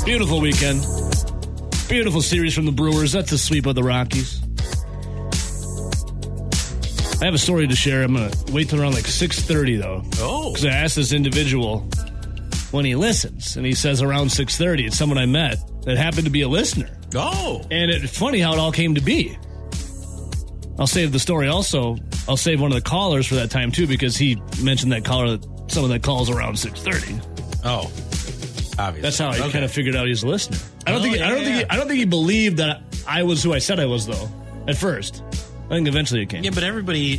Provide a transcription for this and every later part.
Beautiful weekend. Beautiful series from the Brewers. That's a sweep of the Rockies. I have a story to share. I'm going to wait till around like 6:30, though. Oh. Because I asked this individual when he listens, and he says around 6:30. It's someone I met that happened to be a listener. Oh. And it's funny how it all came to be. I'll save the story also. I'll save one of the callers for that time, too, because he mentioned that caller, someone that calls around 6:30. Oh. Obviously. That's how I kind of figured out he's a listener. I don't think he believed that I was who I said I was, though, at first. I think eventually it came. Yeah, but everybody,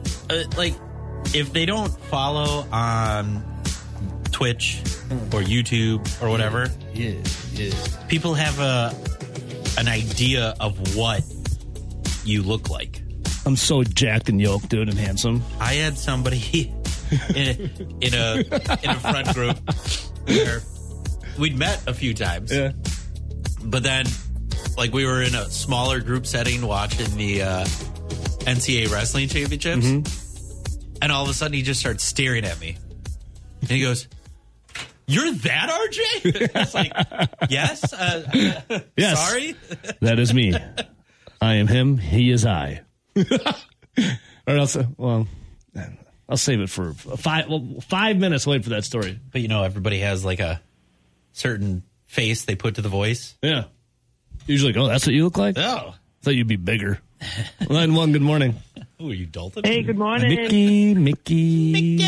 if they don't follow on Twitch or YouTube or whatever, people have an idea of what you look like. I'm so jacked and yoked, dude, and handsome. I had somebody in a front group where we'd met a few times. Yeah. But then, like, we were in a smaller group setting watching the NCAA Wrestling Championships. Mm-hmm. And all of a sudden, he just starts staring at me. And he goes, "You're that, RJ?" I was like, yes. Yes. Sorry? That is me. I am him. He is I. Or else, I'll save it for 5 minutes. Wait for that story. But, everybody has, like, a certain face they put to the voice. Yeah. Usually, that's what you look like? Oh. I thought you'd be bigger. Line 1, good morning. Who are you, Dalton? Hey, good morning. Mickey.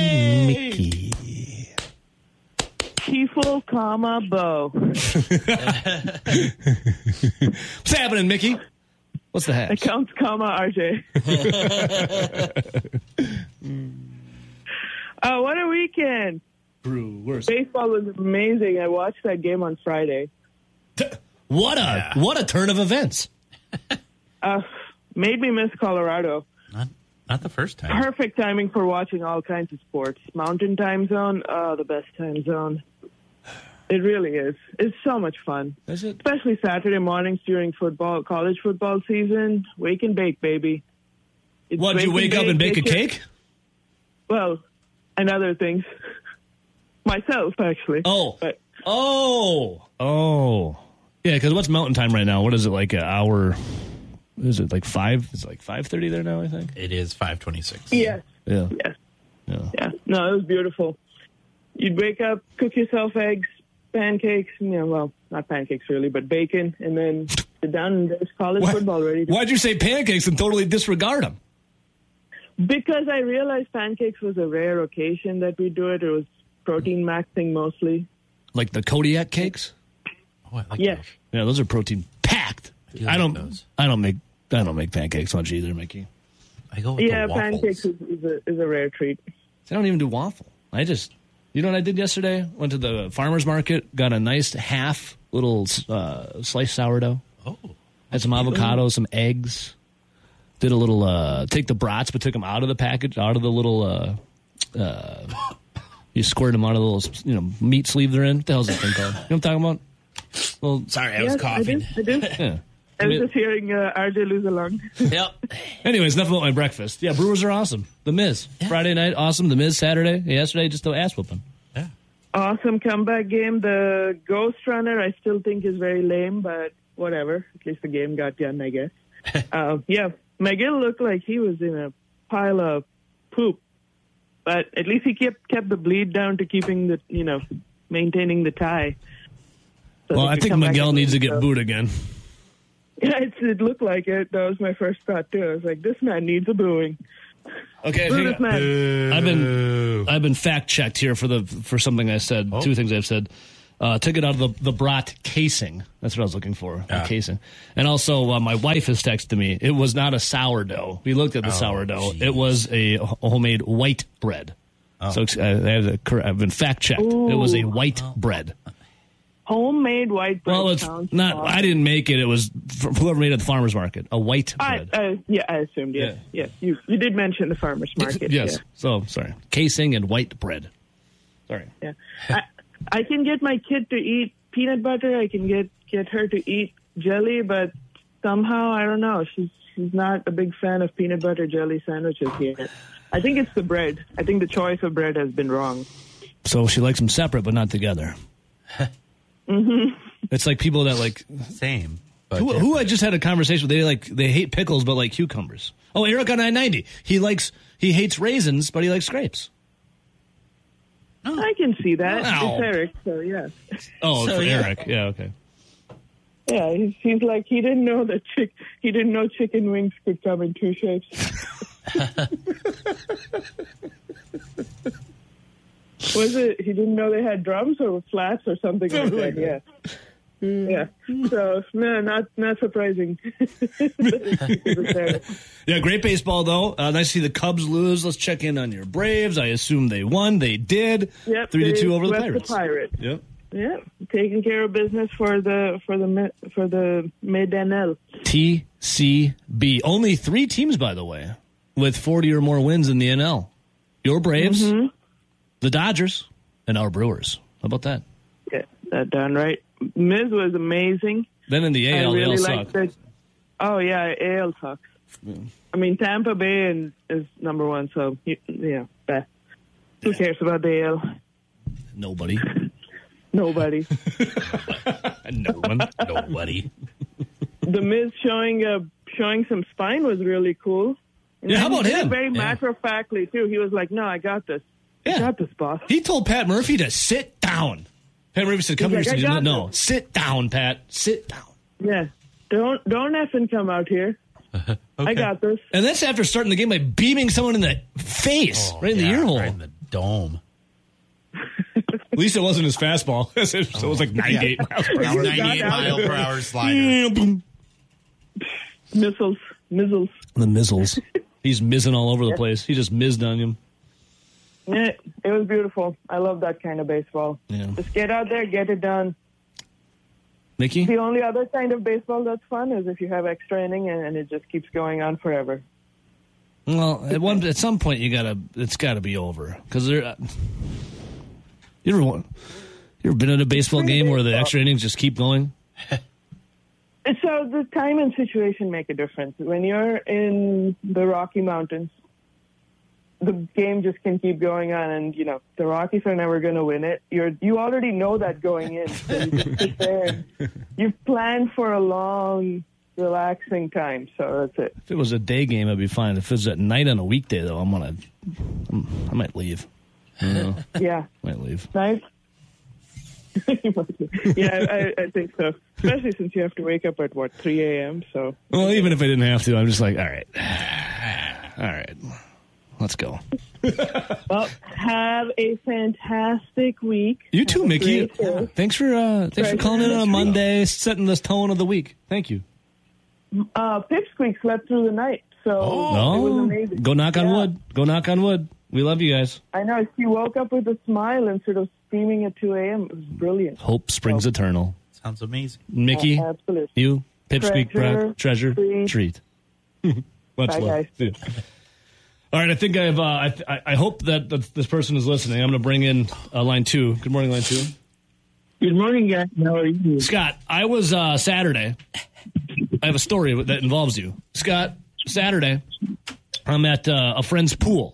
Kifo, comma, Bo. What's happening, Mickey? What's the hash? Accounts, comma, RJ. What a weekend. Brewers. Baseball was amazing. I watched that game on Friday. What a turn of events. Made me miss Colorado. Not the first time. Perfect timing for watching all kinds of sports. Mountain time zone, the best time zone. It really is. It's so much fun. Is it? Especially Saturday mornings during college football season. Wake and bake, baby. What, did you wake up and bake a cake? Well, and other things. Myself, actually. Oh. But, yeah, because what's mountain time right now? What is it, like an hour? Is it like 5? Is it like 5:30 there now, I think? It is 5:26. yes. Yeah. Yes. Yeah. No, it was beautiful. You'd wake up, cook yourself eggs, pancakes, not pancakes really, but bacon, and then sit down and there's college football ready. Why'd you say pancakes and totally disregard them? Because I realized pancakes was a rare occasion that we do it. It was protein maxing mostly. Like the Kodiak cakes? Oh, I like Yes. those. Yeah, those are protein packed. I like those. I don't make pancakes much either, Mickey. I go with the waffles. Pancakes is a rare treat. I don't even do waffle. You know what I did yesterday? Went to the farmer's market, got a nice half little sliced sourdough. Oh. Had some avocado, some eggs. Did a little, take the brats, but took them out of the package, out of the little, you squirt them out of the little, meat sleeve they're in. What the hell's that thing called? You know what I'm talking about? Well, Sorry, I was coughing. I did. yeah. I was just hearing RJ lose a lung. Yep. Anyways, enough about my breakfast. Yeah, Brewers are awesome. The Miz. Yeah. Friday night, awesome. The Miz Saturday. Yesterday, just an ass whooping. Yeah. Awesome comeback game. The Ghost Runner I still think is very lame, but whatever. At least the game got done, I guess. McGill looked like he was in a pile of poop, but at least he kept the bleed down to keeping the, maintaining the tie. So Well, I think Miguel needs to get booed again. Yeah, it looked like it. That was my first thought too. I was like, this man needs a booing. Okay, Boo this man. I've been fact checked here for something I said. Oh. Two things I've said. Took it out of the brat casing. That's what I was looking for. Yeah. The casing. And also, my wife has texted me. It was not a sourdough. We looked at the sourdough. Geez. It was a homemade white bread. Oh. So I've been fact checked. It was a white bread. Homemade white bread. Well, it's sounds not. awesome. I didn't make it. It was whoever made it at the farmer's market. A white bread. I assumed, yes. Yeah. Yes, you did mention the farmer's market. Yes. So sorry. Casing and white bread. Sorry. Yeah. I can get my kid to eat peanut butter. I can get her to eat jelly, but somehow, I don't know. She's not a big fan of peanut butter jelly sandwiches yet. I think it's the bread. I think the choice of bread has been wrong. So she likes them separate but not together. Mm-hmm. It's like people that like Same. But who I just had a conversation with. They hate pickles but like cucumbers. Oh, Eric on 990. He hates raisins but he likes grapes. I can see that. Wow. It's Eric, so yeah. Oh, So, for yeah. Eric. Yeah, okay. Yeah, he's like, he didn't know that he didn't know chicken wings could come in two shapes. Was it, he didn't know they had drums or flats or something like that, yeah. Yeah. So, no, not surprising. Yeah, great baseball, though. Nice to see the Cubs lose. Let's check in on your Braves. I assume they won. They did. Yep, 3-2 over the swept Pirates. The Pirates. Yep. Yeah, taking care of business for the Mid-NL. TCB. Only 3 teams, by the way, with 40 or more wins in the NL. Your Braves, the Dodgers, and our Brewers. How about that? Yeah, that done right. Miz was amazing. Then in the AL, I really they all liked suck. it. Oh, yeah, AL sucks. I mean, Tampa Bay is number one, so, yeah. Who cares about the AL? Nobody. Nobody. No one. Nobody. The Miz showing some spine was really cool. And Yeah, how about he did it him? Very matter-of-factly, too. He was like, no, I got this. Yeah. I got this, boss. He told Pat Murphy to sit down. Pat Murphy said, come He's here. like, He I said, got no, this. sit down, Pat. Sit down. Yeah. Don't effing come out here. I got this. And that's after starting the game by beaming someone in the face, right in the ear hole. Right in the dome. At least it wasn't his fastball. So it was like 98 miles per hour. 98 mile per hour slider. Boom. Missiles. The mizzles. He's mizzing all over the place. He just mizzed on him. Yeah, it was beautiful. I love that kind of baseball. Yeah. Just get out there, get it done. Mickey? The only other kind of baseball that's fun is if you have extra inning and it just keeps going on forever. Well, at some point it's gotta be over because there. You ever been at a baseball game where the extra innings just keep going? So the time and situation make a difference. When you're in the Rocky Mountains, the game just can keep going on, and the Rockies are never going to win it. You already know that going in. So you just sit there and you plan for a long, relaxing time. So that's it. If it was a day game, I'd be fine. If it was at night on a weekday, though, I might leave. Yeah. Might leave. Nice. Yeah, I think so. Especially since you have to wake up at 3 a.m. So. Well, even if I didn't have to, I'm just like, all right, let's go. Well, have a fantastic week. You too, Have a Mickey. great day. Thanks for calling in on a Monday, setting the tone of the week. Thank you. Pipsqueak slept through the night, so it was No, amazing. go knock on Yeah. wood. Go knock on wood. We love you guys. I know. She woke up with a smile instead of steaming at 2 a.m. It was brilliant. Hope springs eternal. Sounds amazing. Mickey, Absolutely. you, Pipsqueak, Brock, treasure, treat. Much Bye, love. guys. Yeah. All right, I think I hope that this person is listening. I'm going to bring in line 2. Good morning, line 2. Good morning, guys. How are you? Scott, I was Saturday. I have a story that involves you. Scott, Saturday, I'm at a friend's pool.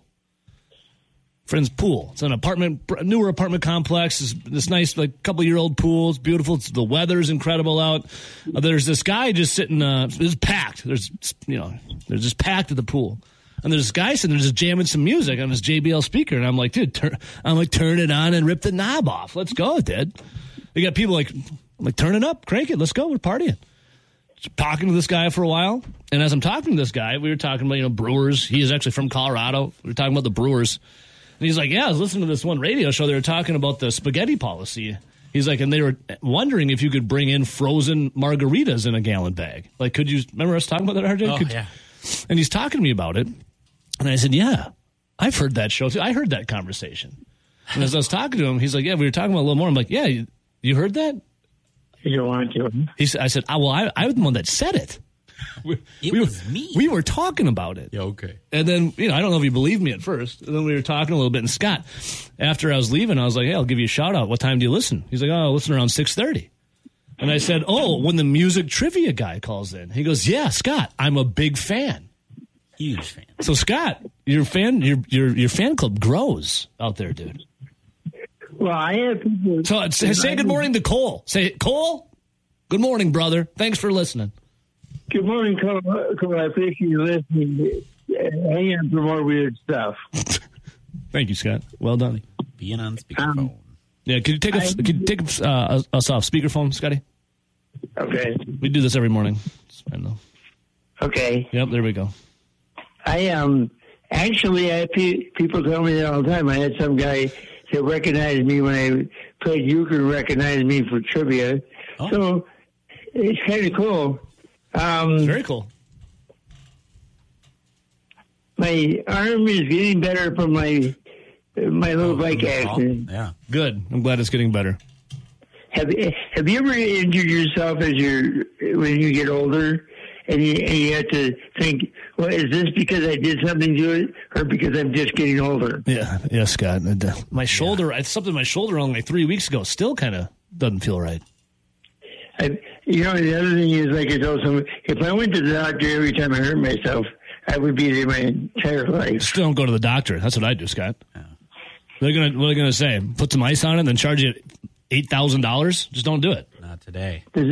It's an newer apartment complex. It's this nice, couple-year-old pool. It's beautiful. The weather's incredible out. There's this guy just sitting. It's packed. They're just packed at the pool. And there's this guy sitting there just jamming some music on his JBL speaker. And I'm like, dude, turn it on and rip the knob off. Let's go, dude. You got people I'm like, turn it up, crank it. Let's go. We're partying. Just talking to this guy for a while. And as I'm talking to this guy, we were talking about, Brewers. He is actually from Colorado. We were talking about the Brewers. And he's like, yeah, I was listening to this one radio show. They were talking about the spaghetti policy. He's like, and they were wondering if you could bring in frozen margaritas in a gallon bag. Like, could you remember us talking about that, RJ? Oh, yeah. And he's talking to me about it. And I said, yeah, I've heard that show too. I heard that conversation. And as I was talking to him, he's like, yeah, we were talking about it a little more. I'm like, yeah, you heard that? You want to? I said, I was the one that said it. It was me. We were talking about it. Yeah, okay. And then, I don't know if you believed me at first. And then we were talking a little bit. And Scott, after I was leaving, I was like, hey, I'll give you a shout out. What time do you listen? He's like, I listen around 6:30. And I said, when the music trivia guy calls in. He goes, yeah, Scott, I'm a big fan. Huge fan. So Scott, your fan club grows out there, dude. Well, I have people. So say good morning to Cole. Say, Cole, good morning, brother. Thanks for listening. Good morning, Cole. I appreciate you listening. Hang on for more weird stuff. Thank you, Scott. Well done. Being on speakerphone. Yeah, could you take us off speakerphone, Scotty? Okay. We do this every morning. It's fine, though. Okay. Yep, there we go. Actually, people tell me that all the time. I had some guy that recognized me when I played euchre, recognized me for trivia. Oh. So it's kind of cool. Very cool. My arm is getting better from my little bike accident. Yeah. Good. I'm glad it's getting better. Have you ever injured yourself when you get older, and you have to think, well, is this because I did something to it, or because I'm just getting older? Yeah, Scott. My shoulder, I something my shoulder only 3 weeks ago. Still kind of doesn't feel right. The other thing is, like I told someone, if I went to the doctor every time I hurt myself, I would be there my entire life. Still don't go to the doctor. That's what I do, Scott. Yeah. What are they gonna say? Put some ice on it and then charge you $8,000? Just don't do it. Not today. That's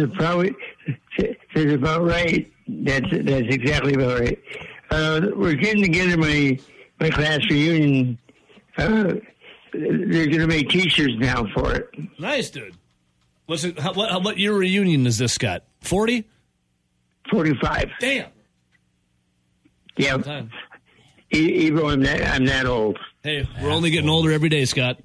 about right. That's exactly about right. We're getting together my class reunion. They're going to make T-shirts now for it. Nice, dude. What year reunion is this, Scott? 40? 45. Damn. Yeah. Even I'm that old. Hey, we're only getting older every day, Scott.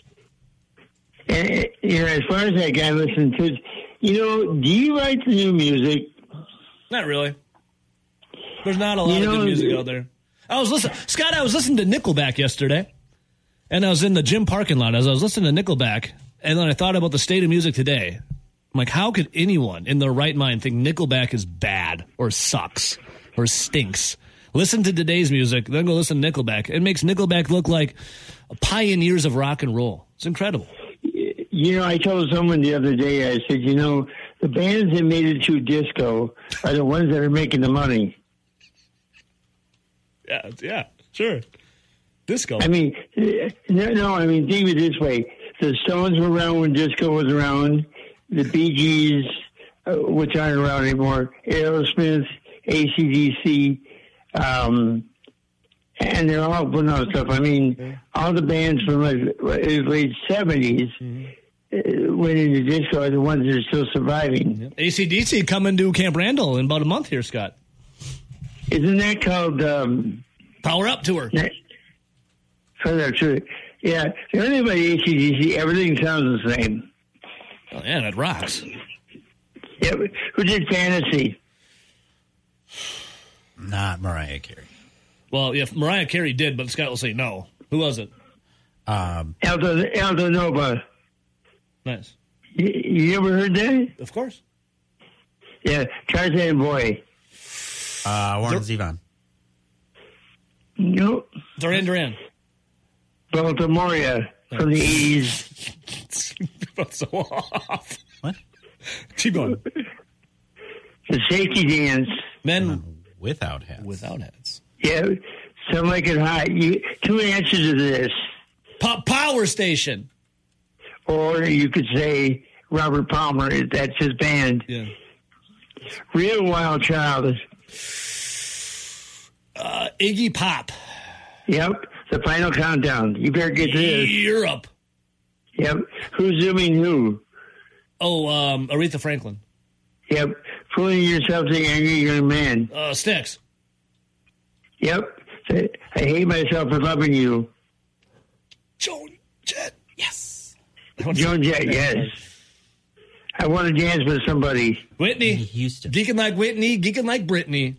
And, as far as that guy listens to, do you write the new music? Not really. There's not a lot of good music out there. I was listening to Nickelback yesterday, and I was in the gym parking lot as I was listening to Nickelback, and then I thought about the state of music today. I'm like, how could anyone in their right mind think Nickelback is bad or sucks or stinks? Listen to today's music, then go listen to Nickelback. It makes Nickelback look like pioneers of rock and roll. It's incredible. I told someone the other day, I said, the bands that made it to disco are the ones that are making the money. Yeah, sure. Disco. I mean, think of it this way. The Stones were around when disco was around. The Bee Gees, which aren't around anymore. Aerosmith, AC/DC, and they're all putting out stuff. I mean, all the bands from the late 70s went into disco are the ones that are still surviving. AC/DC coming to Camp Randall in about a month here, Scott. Isn't that called Power Up Tour? Power Up Tour. Yeah, the only thing about AC/DC, everything sounds the same. Oh, yeah, that rocks. Yeah, who did Fantasy? Not Mariah Carey. Well, yeah, Mariah Carey did, but Scott will say no. Who was it? Aldo Nova. Nice. You ever heard that? Of course. Yeah, Tarzan Boy. Warren Zevon. Nope. Duran. Baltimoria from the 80s. That's so off. What? Keep going. The Safety Dance. Men without hats. Without hats. Yeah, Some Like It Hot. Two answers to this. Power Station. Or you could say Robert Palmer. That's his band. Yeah. Real Wild Child. Iggy Pop. Yep. The Final Countdown. You better get this. Europe. Yep. Who's Zooming Who? Oh, Aretha Franklin. Yep. Fooling Yourself to Angry Young Man. Styx. Yep. I Hate Myself for Loving You. Joan Jett. Yes. Joan Jett, yes. I Want to Dance with Somebody. Whitney Houston. Geeking Like Whitney, Geeking Like Britney.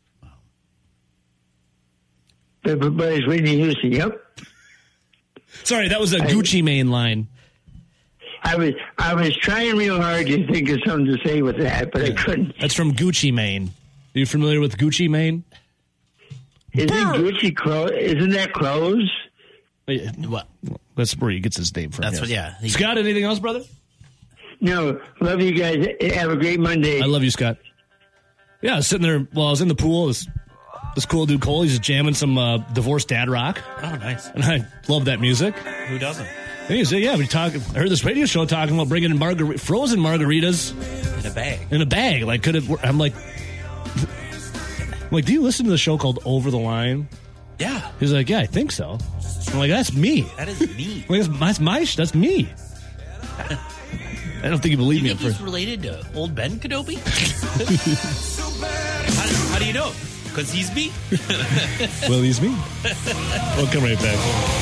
But it's Whitney Houston, yep. Sorry, that was a Gucci Mane line. I was trying real hard to think of something to say with that, but I couldn't. That's from Gucci Mane. Are you familiar with Gucci Mane? Isn't that clothes? What? That's where he gets his name from. That's yes. what, yeah. Scott, anything else, brother? No. Love you guys. Have a great Monday. I love you, Scott. Yeah, I was sitting there while I was in the pool. This cool dude, Cole, he's jamming some divorced dad rock. Oh, nice. And I love that music. Who doesn't? He said, yeah, I heard this radio show talking about bringing in frozen margaritas in a bag. In a bag. Like, I'm like, do you listen to the show called Over the Line? Yeah. He's like, yeah, I think so. I'm like, that's me. That is me. Like, that's me. I don't think you believe me at He's first. related to old Ben Kenobi? how do you know? Because he's me? Well, he's me. We'll come right back.